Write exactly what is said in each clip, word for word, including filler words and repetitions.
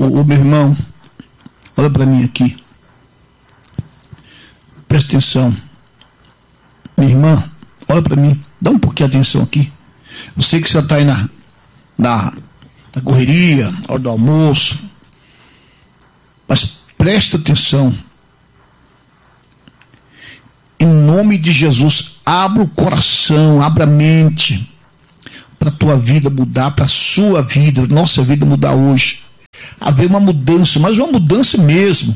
o, o meu irmão, olha para mim aqui. Presta atenção. Minha irmã, olha para mim. Dá um pouquinho de atenção aqui. Eu sei que você está aí na, na, na correria, na hora do almoço. Mas presta atenção. Em nome de Jesus, abra o coração, abra a mente, para a tua vida mudar, para a sua vida, nossa vida mudar hoje. Haver uma mudança, mas uma mudança mesmo.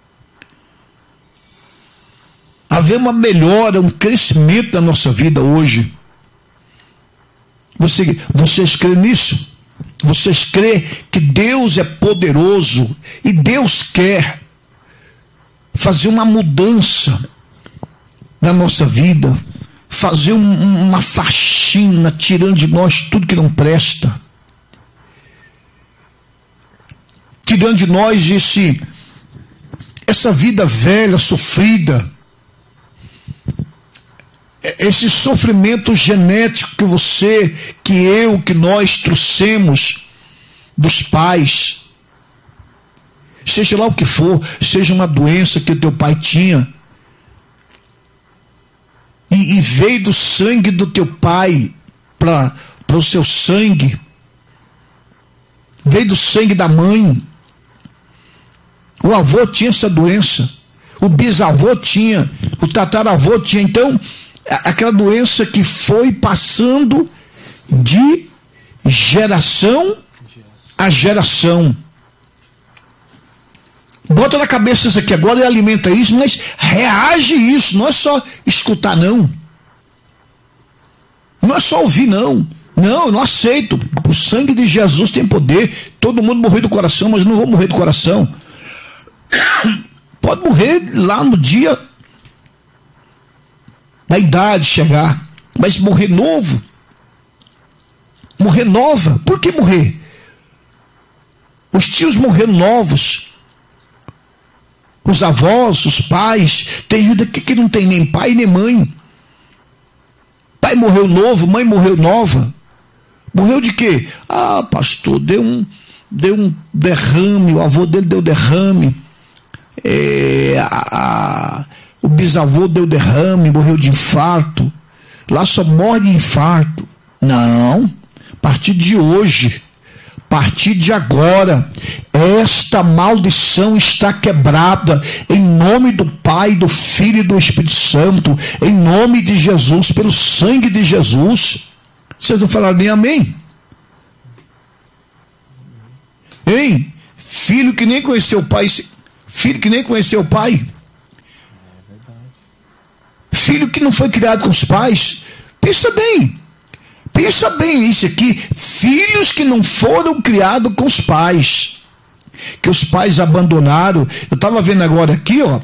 Haver uma melhora, um crescimento na nossa vida hoje. Você, vocês creem nisso? Vocês creem que Deus é poderoso e Deus quer fazer uma mudança na nossa vida, fazer um, uma faxina, tirando de nós tudo que não presta, tirando de nós esse, essa vida velha, sofrida, esse sofrimento genético que você, que eu, que nós trouxemos dos pais, seja lá o que for, seja uma doença que o teu pai tinha, e, e veio do sangue do teu pai para o seu sangue, veio do sangue da mãe. O avô tinha essa doença, o bisavô tinha, o tataravô tinha. Então, aquela doença que foi passando de geração a geração. Bota na cabeça isso aqui agora e alimenta isso, mas reage isso, não é só escutar não. Não é só ouvir não. Não, eu não aceito. O sangue de Jesus tem poder. Todo mundo morreu do coração, mas eu não vou morrer do coração. Pode morrer lá no dia da idade chegar, mas morrer novo, morrer nova. Por que morrer? Os tios morreram novos, os avós, os pais. Tem gente que não tem nem pai nem mãe. Pai morreu novo, mãe morreu nova. Morreu de quê? Ah, pastor, deu um, deu um derrame, o avô dele deu derrame, é, a, a, o bisavô deu derrame, morreu de infarto. Lá só morre de infarto. Não, a partir de hoje, a partir de agora, esta maldição está quebrada em nome do Pai, do Filho e do Espírito Santo, em nome de Jesus, pelo sangue de Jesus. Vocês não falaram nem amém? Hein? Filho que nem conheceu o pai, filho que nem conheceu o pai, filho que não foi criado com os pais. Pensa bem. Pensa bem nisso aqui. Filhos que não foram criados com os pais, que os pais abandonaram. Eu estava vendo agora aqui, ó,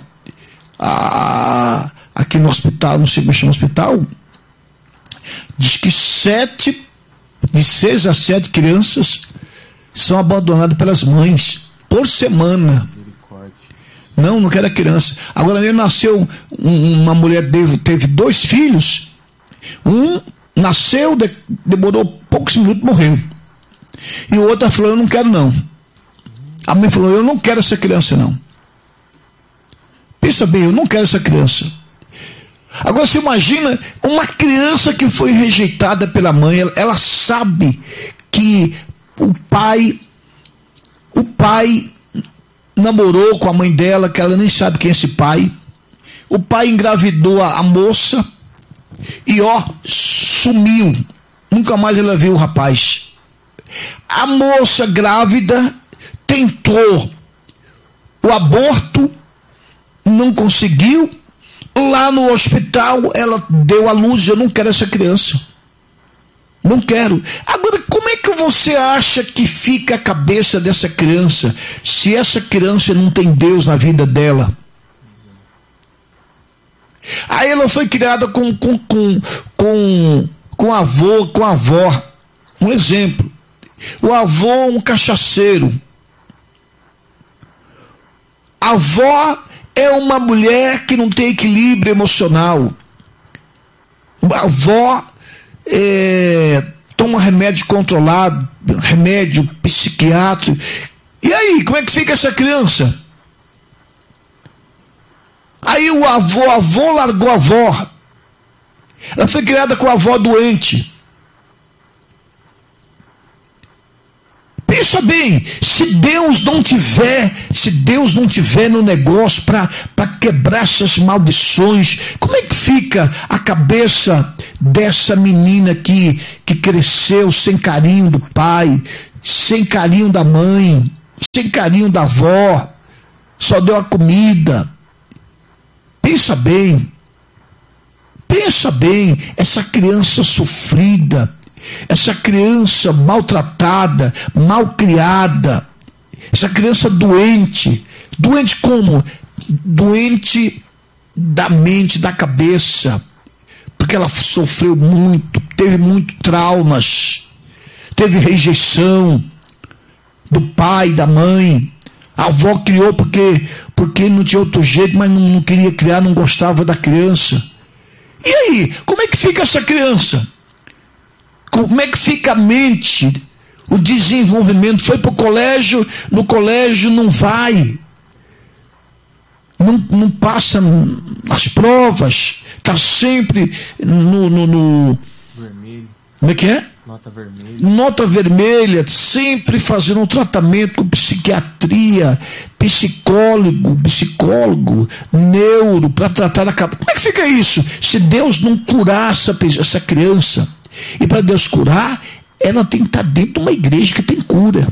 a, aqui no hospital, não sei como chama o hospital, diz que sete, de seis a sete crianças são abandonadas pelas mães por semana. Não, não quero a criança. Agora mesmo nasceu um, uma mulher, teve, teve dois filhos. Um nasceu, de, demorou poucos minutos, morreu. E o outro falou, eu não quero não. A mãe falou, eu não quero essa criança não. Pensa bem, eu não quero essa criança. Agora você imagina uma criança que foi rejeitada pela mãe. Ela, ela sabe que o pai, o pai namorou com a mãe dela, que ela nem sabe quem é esse pai. O pai engravidou a, a moça e ó, sumiu. Nunca mais ela viu o rapaz. A moça grávida tentou o aborto, não conseguiu. Lá no hospital ela deu à luz. Eu não quero essa criança, não quero. Agora, como é que você acha que fica a cabeça dessa criança se essa criança não tem Deus na vida dela? Aí ela foi criada com com com com, com avô, com avó. Um exemplo, o avô um cachaceiro, a avó é uma mulher que não tem equilíbrio emocional. A avó é, toma remédio controlado, remédio psiquiátrico, E aí, como é que fica essa criança? Aí o avô, a avó largou a avó. Ela foi criada com a avó doente. Pensa bem, se Deus não tiver, se Deus não tiver no negócio para quebrar essas maldições, como é que fica a cabeça dessa menina que, que cresceu sem carinho do pai, sem carinho da mãe, sem carinho da avó, só deu a comida? Pensa bem, pensa bem, essa criança sofrida, essa criança maltratada, mal criada, essa criança doente, doente como? Doente da mente, da cabeça, porque ela sofreu muito, teve muitos traumas, teve rejeição do pai, da mãe. A avó criou porque, porque não tinha outro jeito, mas não, não queria criar, não gostava da criança. E aí, como é que fica essa criança? Como é que fica a mente, o desenvolvimento? Foi para o colégio, no colégio não vai, não, não passa as provas, está sempre no, no, no... vermelho. Como é que é? Nota vermelha. Nota vermelha, sempre fazendo um tratamento com psiquiatria, psicólogo, psicólogo, neuro, para tratar a cabeça. Como é que fica isso? Se Deus não curar essa, essa criança, e para Deus curar, ela tem que estar dentro de uma igreja que tem cura.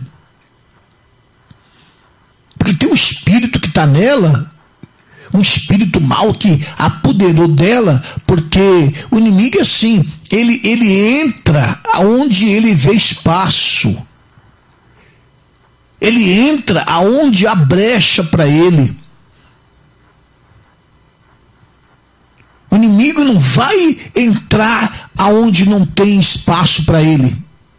Porque tem um espírito que está nela, um espírito mau que apoderou dela, porque o inimigo é assim, ele, ele entra aonde ele vê espaço, ele entra aonde há brecha para ele. O inimigo não vai entrar aonde não tem espaço para ele.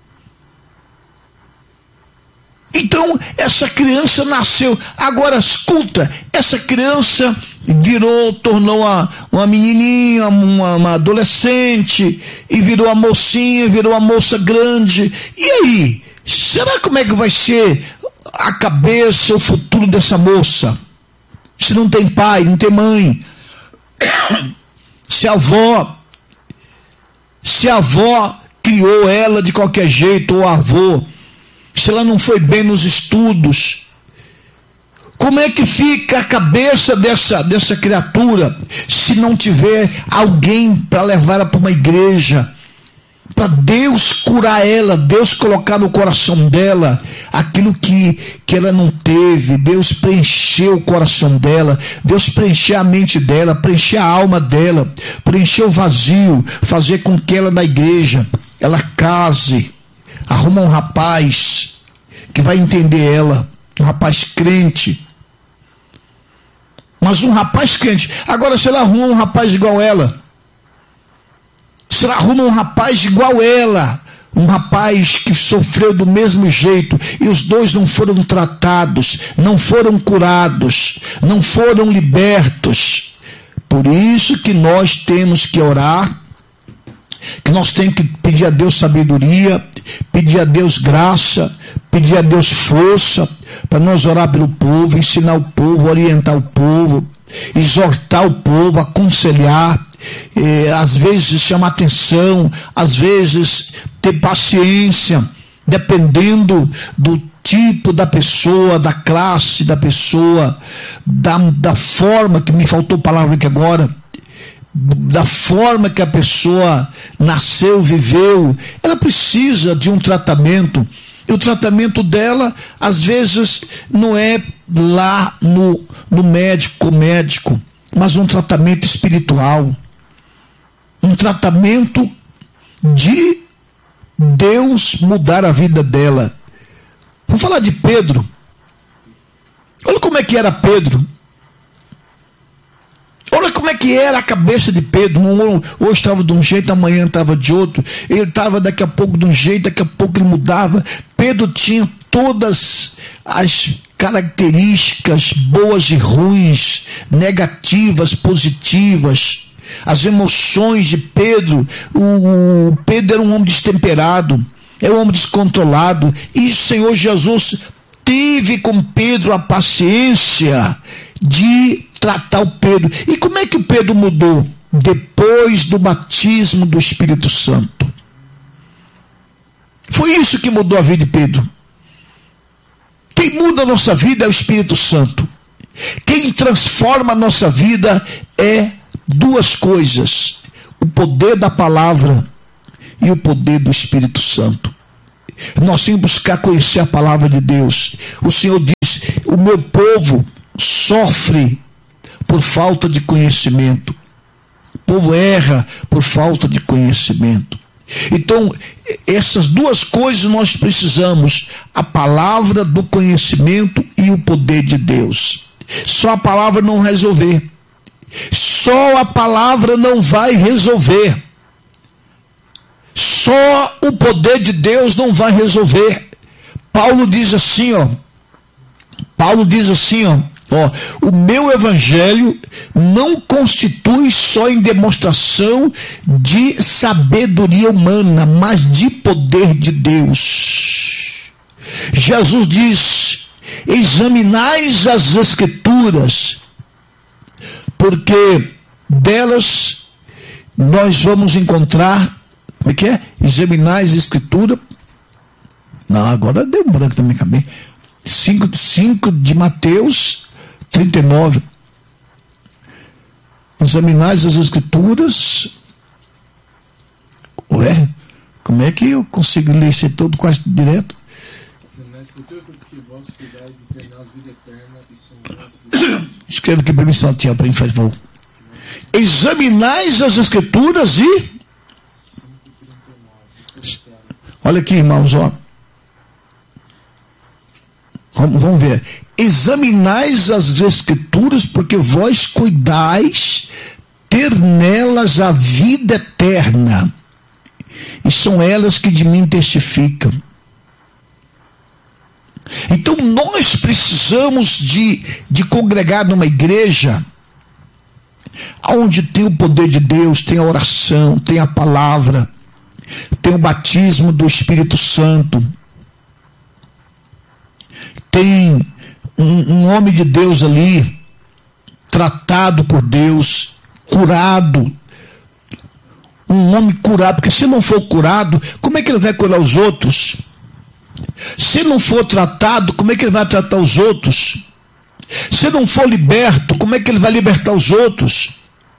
Então, essa criança nasceu. Agora, escuta, essa criança virou, tornou uma, uma menininha, uma, uma adolescente, e virou uma mocinha, virou uma moça grande. E aí? Será como é que vai ser a cabeça, o futuro dessa moça? Se não tem pai, não tem mãe. Se a avó, se a avó criou ela de qualquer jeito, ou avô, se ela não foi bem nos estudos, como é que fica a cabeça dessa, dessa criatura, se não tiver alguém para levar ela para uma igreja, para Deus curar ela, Deus colocar no coração dela aquilo que, que ela não teve, Deus preencher o coração dela, Deus preencher a mente dela, preencher a alma dela, preencher o vazio, fazer com que ela na igreja, ela case, arruma um rapaz que vai entender ela, um rapaz crente, mas um rapaz crente. Agora, se ela arruma um rapaz igual ela, se ela arruma um rapaz igual ela, um rapaz que sofreu do mesmo jeito, e os dois não foram tratados, não foram curados, não foram libertos, por isso que nós temos que orar, que nós temos que pedir a Deus sabedoria, pedir a Deus graça, pedir a Deus força, para nós orar pelo povo, ensinar o povo, orientar o povo, exortar o povo, aconselhar, eh, às vezes chamar atenção, às vezes ter paciência, dependendo do tipo da pessoa, da classe da pessoa, da, da forma, que me faltou palavra aqui agora, da forma que a pessoa nasceu, viveu, ela precisa de um tratamento, e o tratamento dela, às vezes, não é lá no, no médico, médico, mas um tratamento espiritual, um tratamento de Deus mudar a vida dela. Vou falar de Pedro. Olha como é que era Pedro. Olha como é que era a cabeça de Pedro. Hoje estava de um jeito, amanhã estava de outro. Ele estava daqui a pouco de um jeito, daqui a pouco ele mudava. Pedro tinha todas as características boas e ruins, negativas, positivas. As emoções de Pedro. O, o Pedro era um homem destemperado, era um homem descontrolado. E o Senhor Jesus teve com Pedro a paciência de tratar o Pedro. E como é que o Pedro mudou? Depois do batismo do Espírito Santo. Foi isso que mudou a vida de Pedro. Quem muda a nossa vida é o Espírito Santo. Quem transforma a nossa vida é duas coisas: o poder da palavra e o poder do Espírito Santo. Nós temos que buscar conhecer a palavra de Deus. O Senhor diz: o meu povo sofre por falta de conhecimento. O povo erra por falta de conhecimento. Então, essas duas coisas nós precisamos: a palavra do conhecimento e o poder de Deus. Só a palavra não resolver. Só a palavra não vai resolver. Só o poder de Deus não vai resolver. Paulo diz assim, ó. Paulo diz assim, ó. Ó, o meu evangelho não constitui só em demonstração de sabedoria humana, mas de poder de Deus. Jesus diz: examinais as Escrituras, porque delas nós vamos encontrar, como é que é? Examinais a Escritura. Não, agora deu um branco na minha cabeça. cinco de Mateus trinta e nove. Examinais as Escrituras. Ué, como é que eu consigo ler isso todo quase direto? Examinais as Escrituras, porque vós cuidais de terminar a vida eterna e são. Escreve aqui para mim, Santiago, para mim, faz favor. Examinais as Escrituras e. Olha aqui, irmãos, ó. Vamos, vamos ver. Examinais as Escrituras, porque vós cuidais ter nelas a vida eterna, e são elas que de mim testificam. Então nós precisamos de, de congregar numa igreja onde tem o poder de Deus, tem a oração, tem a palavra, tem o batismo do Espírito Santo, tem um, um homem de Deus ali, tratado por Deus, curado, um homem curado, porque se não for curado, como é que ele vai curar os outros? Se não for tratado, como é que ele vai tratar os outros? Se não for liberto, como é que ele vai libertar os outros?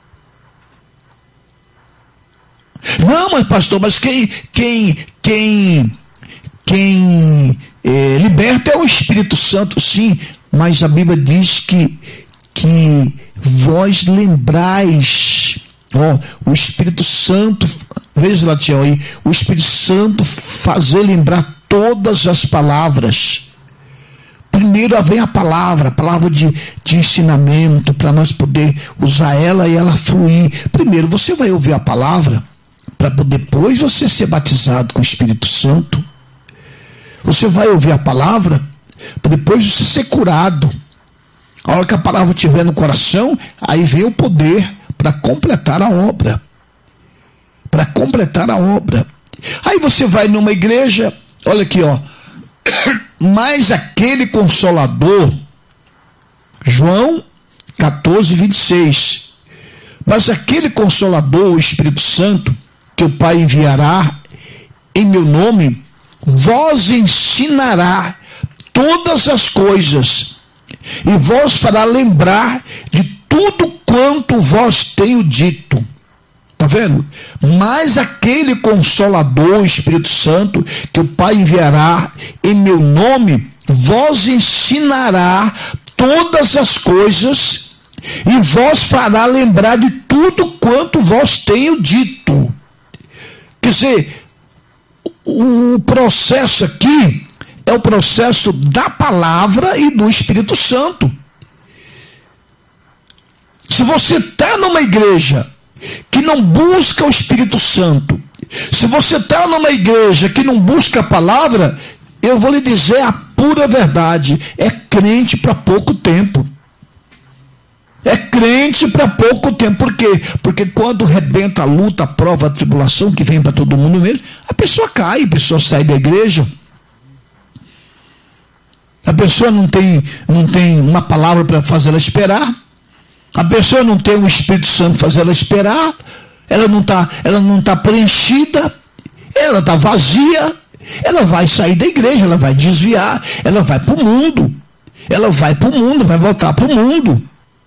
Não, mas pastor, mas quem quem quem quem é, liberta é o Espírito Santo, sim, mas a Bíblia diz que que vós lembrais, ó, o Espírito Santo, veja lá, tia, aí, o Espírito Santo fazer lembrar todas as palavras. Primeiro vem a palavra, a palavra de, de ensinamento, para nós poder usar ela e ela fluir. Primeiro você vai ouvir a palavra, para depois você ser batizado com o Espírito Santo. Você vai ouvir a palavra, para depois você ser curado. A hora que a palavra estiver no coração, aí vem o poder para completar a obra. Para completar a obra. Aí você vai numa igreja, olha aqui, ó. Mas aquele Consolador, João catorze, vinte e seis. Mas aquele Consolador, o Espírito Santo, que o Pai enviará em meu nome, vos ensinará todas as coisas, e vos fará lembrar de tudo quanto vos tenho dito. Está vendo? Mas aquele Consolador, o Espírito Santo, que o Pai enviará em meu nome, vos ensinará todas as coisas e vos fará lembrar de tudo quanto vos tenho dito. Quer dizer, o processo aqui é o processo da palavra e do Espírito Santo. Se você está numa igreja que não busca o Espírito Santo, se você está numa igreja que não busca a palavra, eu vou lhe dizer a pura verdade: é crente para pouco tempo. É crente para pouco tempo. Por quê? Porque quando rebenta a luta, a prova, a tribulação, que vem para todo mundo mesmo, a pessoa cai, a pessoa sai da igreja. A pessoa não tem, não tem uma palavra para fazer ela esperar. A pessoa não tem um Espírito Santo para fazer ela esperar. Ela não está ela não tá preenchida. Ela está vazia. Ela vai sair da igreja, ela vai desviar. Ela vai para o mundo. Ela vai para o mundo, vai voltar para o mundo.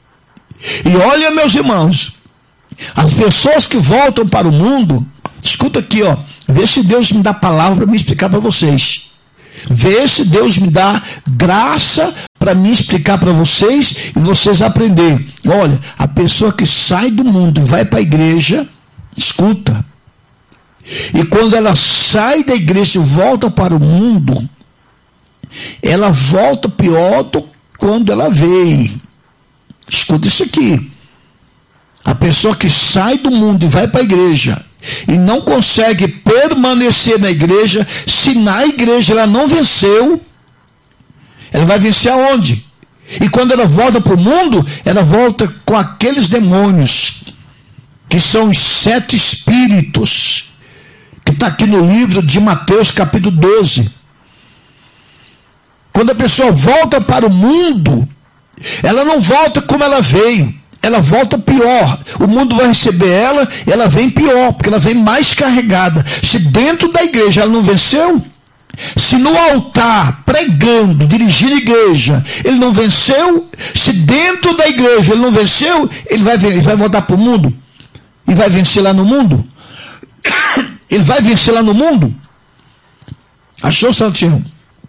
E olha, meus irmãos, as pessoas que voltam para o mundo, escuta aqui, ó, vê se Deus me dá palavra para me explicar para vocês. Vê se Deus me dá graça para me explicar para vocês e vocês aprenderem. Olha, a pessoa que sai do mundo e vai para a igreja, escuta. E quando ela sai da igreja e volta para o mundo, ela volta pior do que quando ela veio. Escuta isso aqui. A pessoa que sai do mundo e vai para a igreja e não consegue permanecer na igreja, se na igreja ela não venceu, ela vai vencer aonde? E quando ela volta para o mundo, ela volta com aqueles demônios, que são os sete espíritos, que está aqui no livro de Mateus capítulo doze. Quando a pessoa volta para o mundo, ela não volta como ela veio, ela volta pior. O mundo vai receber ela, e ela vem pior, porque ela vem mais carregada. Se dentro da igreja ela não venceu, se no altar, pregando, dirigindo a igreja, ele não venceu, se dentro da igreja ele não venceu, ele vai, ele vai voltar para o mundo, e vai vencer lá no mundo. Ele vai vencer lá no mundo. Achou, Santiago?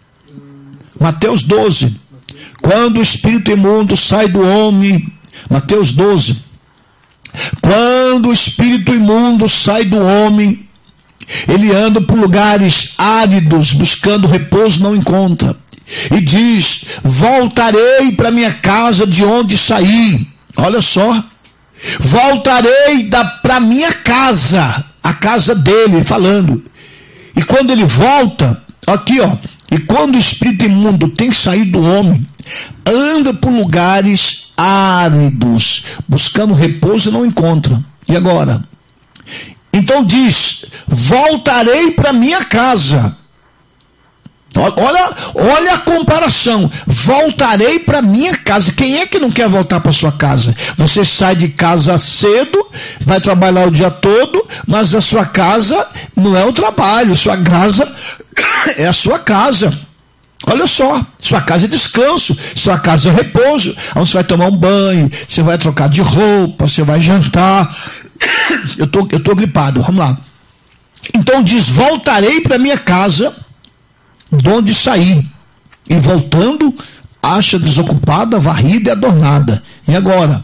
Mateus doze. Quando o espírito imundo sai do homem, Mateus doze. Quando o espírito imundo sai do homem, ele anda por lugares áridos, buscando repouso, não encontra. E diz: voltarei para minha casa de onde saí. Olha só. Voltarei para minha casa, a casa dele, falando. E quando ele volta, aqui ó, e quando o espírito imundo tem saído do homem, anda por lugares áridos, buscando repouso e não encontra. E agora? Então diz: voltarei para minha casa. Olha, olha a comparação. Voltarei para minha casa. Quem é que não quer voltar para sua casa? Você sai de casa cedo, vai trabalhar o dia todo, mas a sua casa não é o trabalho, sua casa é a sua casa. Olha só, sua casa é descanso, sua casa é repouso, onde você vai tomar um banho, você vai trocar de roupa, você vai jantar. Eu tô, eu tô gripado, vamos lá. Então diz: voltarei para minha casa de onde saí, e voltando, acha desocupada, varrida e adornada. E agora?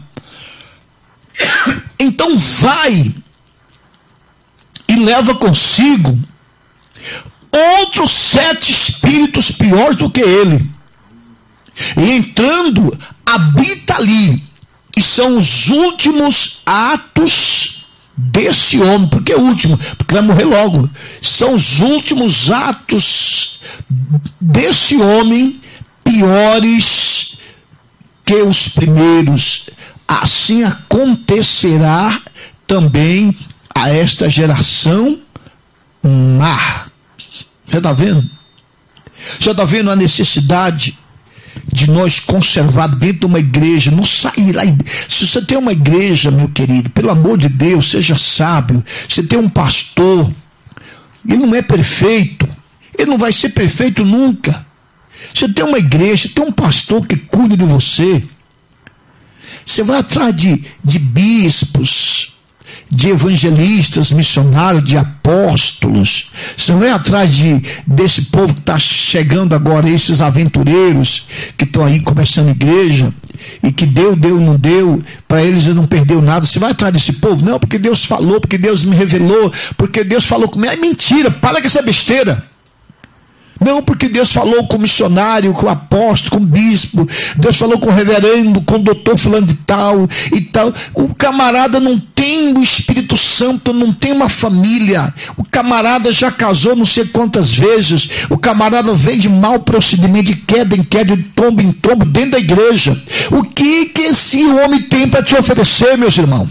Então vai e leva consigo outros sete espíritos piores do que ele, e entrando, habita ali. E são os últimos atos desse homem. Por que último? Porque vai morrer logo. São os últimos atos desse homem, piores que os primeiros. Assim acontecerá também a esta geração má. Você está vendo? Você está vendo a necessidade de nós conservar dentro de uma igreja, não sair lá. Se você tem uma igreja, meu querido, pelo amor de Deus, seja sábio. Você tem um pastor, ele não é perfeito, ele não vai ser perfeito nunca. Você tem uma igreja, tem um pastor que cuida de você. Você vai atrás de, de bispos, de evangelistas, missionários, de apóstolos. Você vai atrás de, desse povo que está chegando agora, esses aventureiros que estão aí começando igreja, e que deu, deu, não deu, para eles não perdeu nada. Você vai atrás desse povo? Não, porque Deus falou, porque Deus me revelou, porque Deus falou comigo. É mentira, para com essa besteira. Não, porque Deus falou com o missionário, com o apóstolo, com o bispo, Deus falou com o reverendo, com o doutor fulano de tal e tal. O camarada não tem o Espírito Santo, não tem uma família. O camarada já casou não sei quantas vezes. O camarada vem de mau procedimento, de queda em queda, de tombo em tombo, dentro da igreja. O que que esse homem tem para te oferecer, meus irmãos?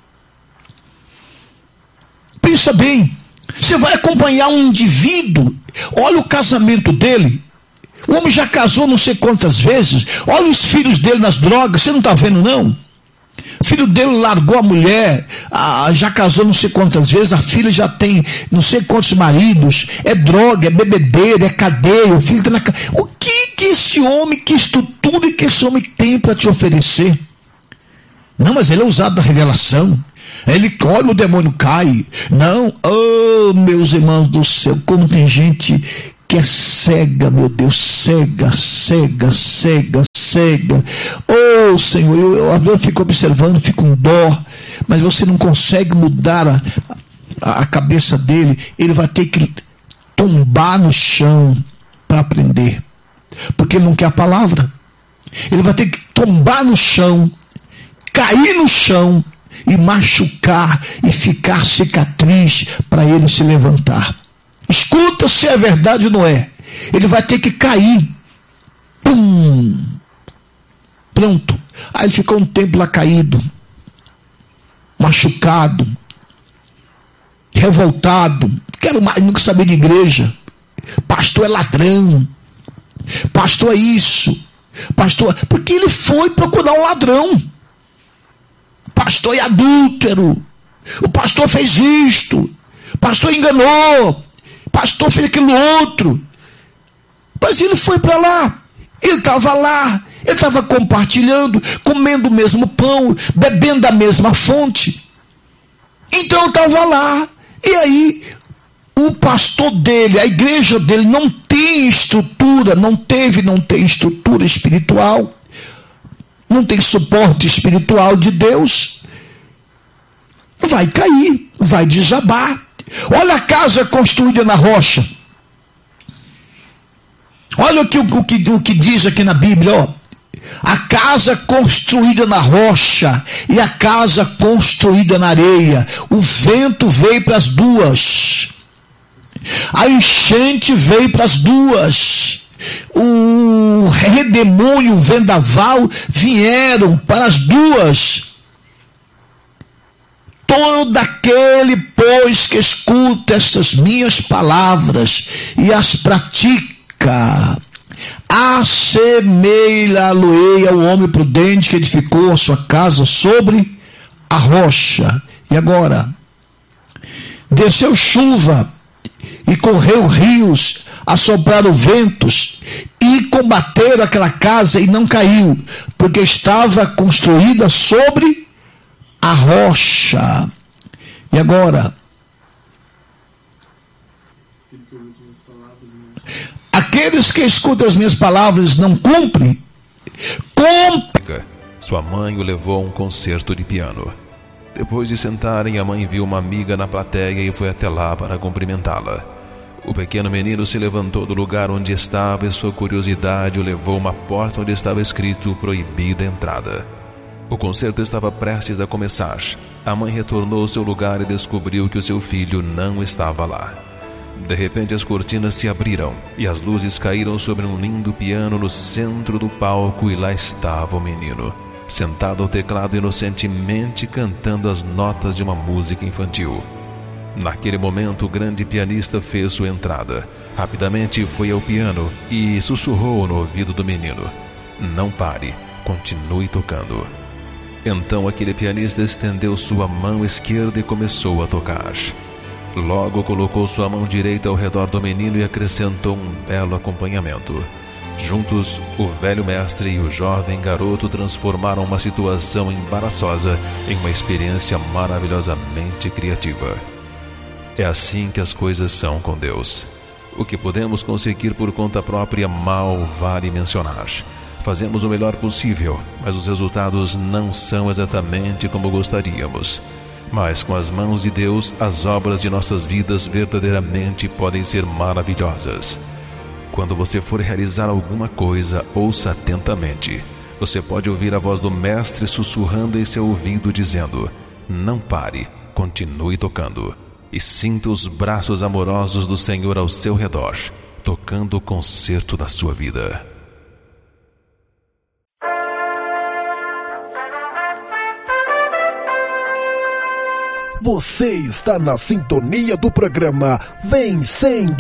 Pensa bem. Você vai acompanhar um indivíduo, olha o casamento dele, O homem já casou não sei quantas vezes. Olha os filhos dele nas drogas. Você não está vendo, não? O filho dele largou a mulher, a, já casou não sei quantas vezes, a filha já tem não sei quantos maridos, é droga, é bebedeira, é cadeia, o filho está na cadeia. O que que esse homem, que isto tudo que esse homem tem para te oferecer? Não, mas ele é usado da revelação. Ele, olha, o demônio cai. Não, oh, meus irmãos do céu, como tem gente que é cega, meu Deus, cega, cega, cega, cega. Oh, Senhor, eu, eu, eu fico observando, fico com dó, mas você não consegue mudar a, a, a cabeça dele. Ele vai ter que tombar no chão para aprender, porque ele não quer a palavra. Ele vai ter que tombar no chão, cair no chão e machucar e ficar cicatriz para ele se levantar. Escuta se é verdade ou não é. Ele vai ter que cair. Pum. Pronto. Aí ele ficou um tempo lá caído, machucado, revoltado. Quero mais, nunca saber de igreja. Pastor é ladrão. Pastor é isso. Pastor, porque ele foi procurar um ladrão. Pastor é adúltero. O pastor fez isto. O pastor enganou. Pastor fez aquilo outro. Mas ele foi para lá. Ele estava lá. Ele estava compartilhando, comendo o mesmo pão, bebendo da mesma fonte. Então estava lá. E aí, o pastor dele, a igreja dele não tem estrutura, não teve, não tem estrutura espiritual, não tem suporte espiritual de Deus. Vai cair, vai desabar. Olha a casa construída na rocha. Olha o que, o que, o que diz aqui na Bíblia, ó. A casa construída na rocha e a casa construída na areia. O vento veio para as duas. A enchente veio para as duas. O redemônio, o vendaval vieram para as duas. Todo aquele, pois, que escuta estas minhas palavras e as pratica, assemelha-lo-ei ao homem prudente que edificou a sua casa sobre a rocha. E agora? Desceu chuva e correu rios, assopraram ventos e combateram aquela casa e não caiu, porque estava construída sobre a rocha. E agora? Aqueles que escutam as minhas palavras não cumprem. Cumprem. Sua mãe o levou a um concerto de piano. Depois de sentarem, a mãe viu uma amiga na plateia e foi até lá para cumprimentá-la. O pequeno menino se levantou do lugar onde estava e sua curiosidade o levou a uma porta onde estava escrito proibida entrada. O concerto estava prestes a começar. A mãe retornou ao seu lugar e descobriu que o seu filho não estava lá. De repente as cortinas se abriram e as luzes caíram sobre um lindo piano no centro do palco, e lá estava o menino, sentado ao teclado inocentemente cantando as notas de uma música infantil. Naquele momento o grande pianista fez sua entrada. Rapidamente foi ao piano e sussurrou no ouvido do menino: "Não pare, continue tocando." Então aquele pianista estendeu sua mão esquerda e começou a tocar. Logo colocou sua mão direita ao redor do menino e acrescentou um belo acompanhamento. Juntos, o velho mestre e o jovem garoto transformaram uma situação embaraçosa em uma experiência maravilhosamente criativa. É assim que as coisas são com Deus. O que podemos conseguir por conta própria mal vale mencionar. Fazemos o melhor possível, mas os resultados não são exatamente como gostaríamos. Mas com as mãos de Deus, as obras de nossas vidas verdadeiramente podem ser maravilhosas. Quando você for realizar alguma coisa, ouça atentamente. Você pode ouvir a voz do Mestre sussurrando em seu ouvido dizendo: "Não pare, continue tocando." E sinta os braços amorosos do Senhor ao seu redor, tocando o concerto da sua vida. Você está na sintonia do programa Vencendo